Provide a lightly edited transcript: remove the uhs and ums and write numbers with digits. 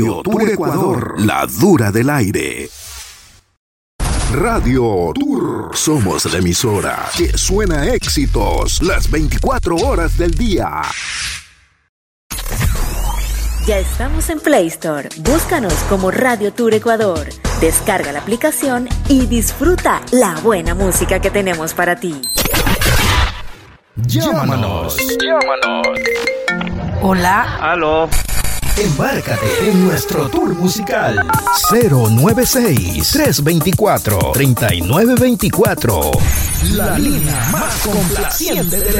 Tour Ecuador, la dura del aire. Radio Tour. Somos la emisora que suena éxitos las 24 horas del día. Ya estamos en Play Store. Búscanos como Radio Tour Ecuador. Descarga la aplicación y disfruta la buena música que tenemos para ti. Llámanos. Hola. Aló. Embárcate en nuestro tour musical 096-324-3924. La línea más complaciente de